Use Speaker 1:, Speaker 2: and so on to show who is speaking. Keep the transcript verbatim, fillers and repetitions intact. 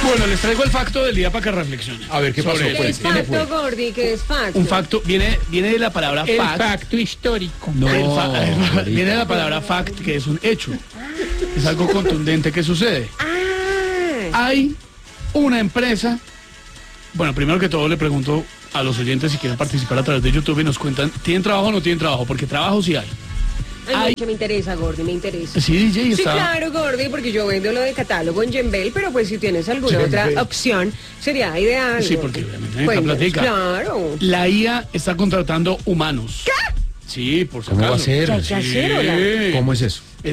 Speaker 1: Bueno, les traigo el facto del día para que reflexionen.
Speaker 2: A ver, ¿qué pasó?
Speaker 1: Sobre
Speaker 3: ¿Qué
Speaker 1: eso.
Speaker 3: es
Speaker 2: Viene,
Speaker 3: facto,
Speaker 2: pues.
Speaker 3: Gordi? ¿Qué es facto?
Speaker 1: Un facto, viene, viene de la palabra
Speaker 4: El
Speaker 1: fact.
Speaker 4: facto histórico.
Speaker 1: No, el fa-
Speaker 2: ahorita.
Speaker 1: viene de la palabra fact, que es un hecho. Es algo contundente que sucede.
Speaker 3: Ah,
Speaker 1: Hay una empresa. Bueno, primero que todo le pregunto a los oyentes si quieren participar a través de YouTube y nos cuentan, ¿tienen trabajo o no tienen trabajo? Porque trabajo sí hay.
Speaker 3: ay,
Speaker 1: Ay.
Speaker 3: mucho me interesa, Gordi, me interesa.
Speaker 1: Sí, D J
Speaker 3: Sí,
Speaker 1: está.
Speaker 3: claro, Gordi, porque yo vendo lo de catálogo en Gembel, pero pues si tienes alguna
Speaker 2: Gembel.
Speaker 3: otra opción, sería ideal.
Speaker 1: Sí,
Speaker 3: Gordi.
Speaker 1: porque obviamente necesita
Speaker 3: Cuéntanos,
Speaker 1: platica.
Speaker 3: Claro.
Speaker 1: La I A está contratando humanos. ¿Qué? Sí, por
Speaker 2: ¿Cómo va a
Speaker 1: supuesto.
Speaker 2: ser?
Speaker 3: Ya, ya,
Speaker 1: Sí.
Speaker 3: cero, la-
Speaker 2: ¿Cómo es eso?